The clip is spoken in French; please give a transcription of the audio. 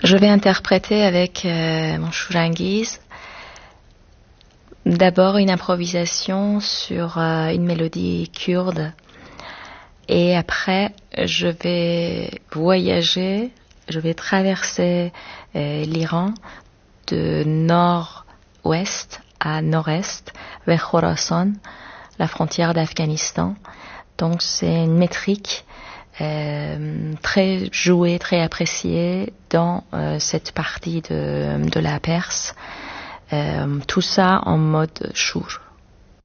Je vais interpréter avec mon Shouranghiz d'abord une improvisation sur une mélodie kurde et après je vais voyager, je vais traverser l'Iran de nord-ouest à nord-est vers Khorasan, la frontière d'Afghanistan. Donc c'est une métrique très jouée, très appréciée dans cette partie de la Perse. Tout ça en mode shur.